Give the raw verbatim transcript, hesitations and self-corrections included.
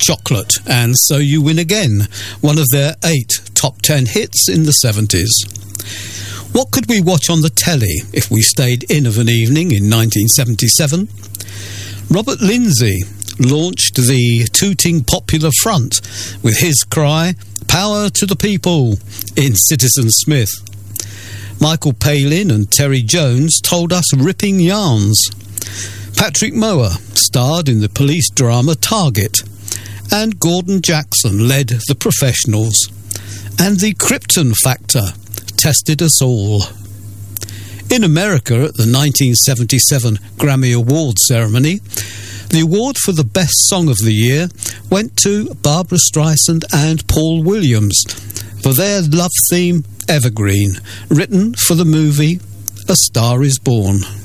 Chocolate and So You Win Again, one of their eight top ten hits in the seventies. What could we watch on the telly if we stayed in of an evening in nineteen seventy-seven? Robert Lindsay launched the tooting Popular Front with his cry, "Power to the People," in Citizen Smith. Michael Palin and Terry Jones told us ripping yarns. Patrick Mower starred in the police drama Target, and Gordon Jackson led The Professionals, and the Krypton Factor tested us all. In America, at the nineteen seventy-seven Grammy Awards ceremony, the award for the Best Song of the Year went to Barbra Streisand and Paul Williams for their love theme, Evergreen, written for the movie A Star Is Born.